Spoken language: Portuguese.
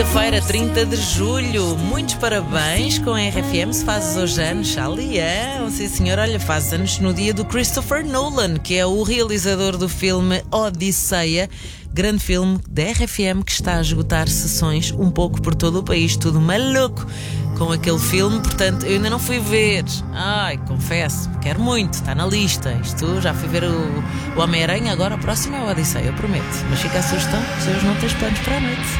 Feira 30 de julho, muitos parabéns com a RFM, se fazes hoje anos, Charlie, sim senhor, olha, faz anos no dia do Christopher Nolan, que é o realizador do filme Odisseia, grande filme da RFM que está a esgotar sessões um pouco por todo o país, tudo maluco com aquele filme, portanto eu ainda não fui ver, confesso, quero muito, está na lista, isto já fui ver o Homem-Aranha, agora a próxima é o Odisseia, eu prometo, mas fica a sugestão, se hoje não tens planos para a noite.